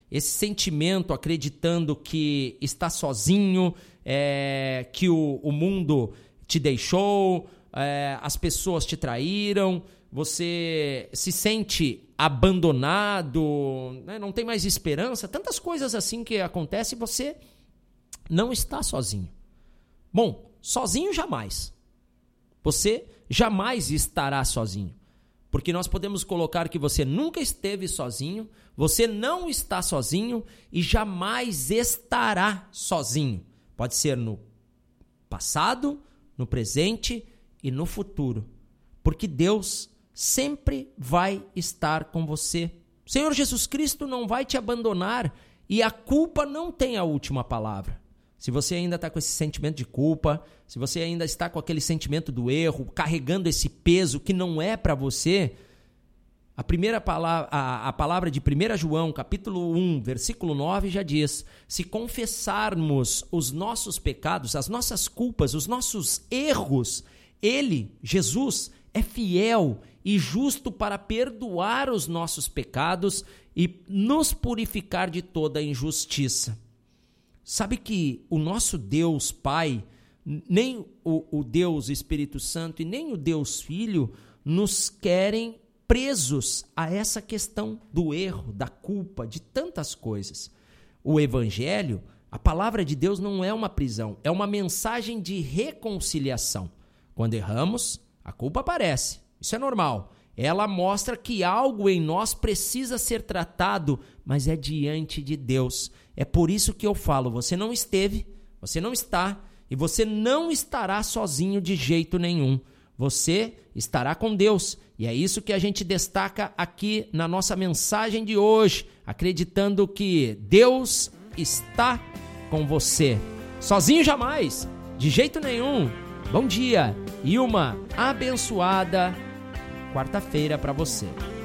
esse sentimento acreditando que está sozinho, que o mundo te deixou, as pessoas te traíram, você se sente abandonado, né? Não tem mais esperança, tantas coisas assim que acontecem e você não está sozinho. Bom, sozinho jamais. Você jamais estará sozinho. Porque nós podemos colocar que você nunca esteve sozinho, você não está sozinho e jamais estará sozinho. Pode ser no passado, no presente e no futuro. Porque Deus sempre vai estar com você. O Senhor Jesus Cristo não vai te abandonar e a culpa não tem a última palavra. Se você ainda está com esse sentimento de culpa, se você ainda está com aquele sentimento do erro, carregando esse peso que não é para você, a palavra de 1 João, capítulo 1, versículo 9, já diz: se confessarmos os nossos pecados, as nossas culpas, os nossos erros, Ele, Jesus, é fiel e justo para perdoar os nossos pecados e nos purificar de toda injustiça. Sabe que o nosso Deus Pai, nem o Deus Espírito Santo e nem o Deus Filho nos querem presos a essa questão do erro, da culpa, de tantas coisas. O Evangelho, a palavra de Deus não é uma prisão, é uma mensagem de reconciliação. Quando erramos, a culpa aparece, isso é normal. Ela mostra que algo em nós precisa ser tratado, mas é diante de Deus. É por isso que eu falo, você não esteve, você não está e você não estará sozinho de jeito nenhum. Você estará com Deus. E é isso que a gente destaca aqui na nossa mensagem de hoje, acreditando que Deus está com você. Sozinho jamais, de jeito nenhum. Bom dia e uma abençoada quarta-feira para você.